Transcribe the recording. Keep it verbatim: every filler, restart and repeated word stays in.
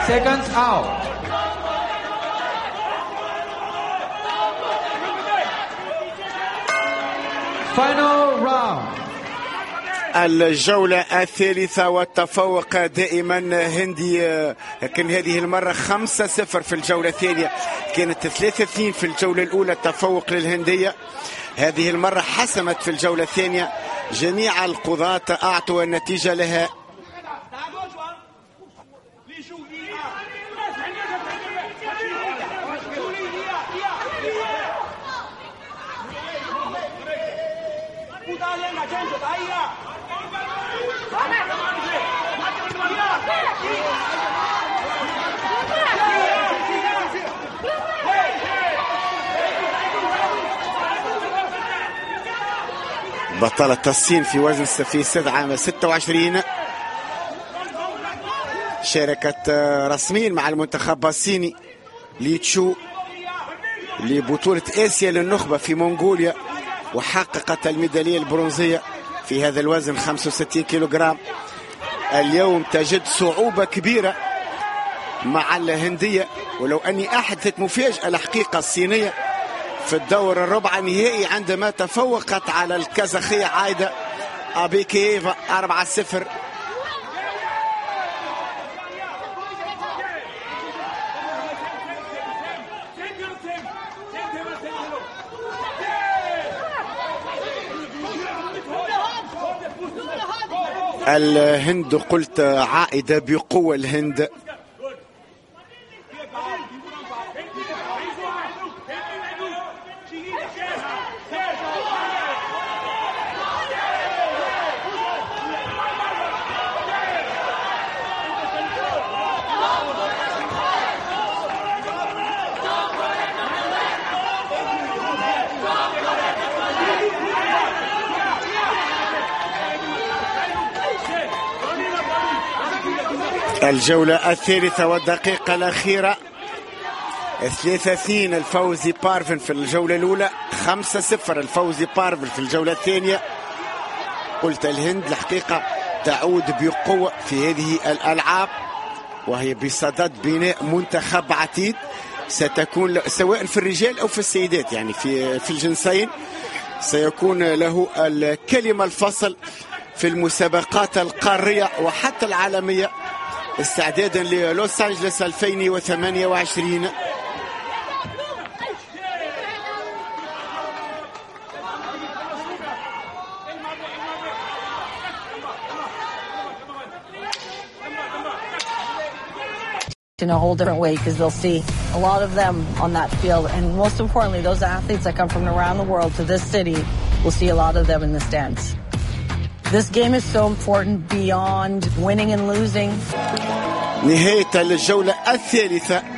seconds out. Final round. الجولة الثالثة والتفوق دائما هندي، لكن هذه المرة خمسة صفر في الجولة الثانية. كانت ثلاثة اثنين في الجولة الأولى التفوق للهندية. هذه المرة حسمت في الجولة الثانية، جميع القضاة أعطوا النتيجة لها. بطلة الصين في وزن في سبعة ستة وعشرين شاركت رسميا مع المنتخب الصيني ليتشو لبطولة آسيا للنخبة في منغوليا، وحققت الميدالية البرونزية في هذا الوزن خمسة وستين كيلوغرام. اليوم تجد صعوبة كبيرة مع الهندية، ولو أني أحدثت مفاجأة الحقيقة الصينية في الدور الربع النهائي عندما تفوقت على الكازاخية عايدة أبيكييفا أربعة صفر. الهند قلت عائدة بقوة الهند. الجولة الثالثة والدقيقة الأخيرة ثلاثة اثنين الفوزي بارفن في الجولة الأولى، خمسة صفر الفوزي بارفن في الجولة الثانية. قلت الهند الحقيقة تعود بقوة في هذه الألعاب، وهي بصدد بناء منتخب عتيد ستكون سواء في الرجال أو في السيدات، يعني في في الجنسين سيكون له الكلمة الفصل في المسابقات القارية وحتى العالمية استعدادا للوس أنجلس ألفين وثمانية وعشرين. in a whole different way, because they'll see a lot of them on that field, and most importantly those athletes that come from around the world to this city will see a lot of them in the stands. This game is so important beyond winning and losing. نهاية الجولة الثالثة